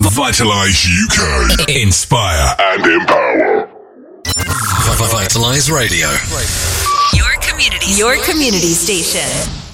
Vitalize UK. Inspire and empower. Vitalize Radio. Your community station.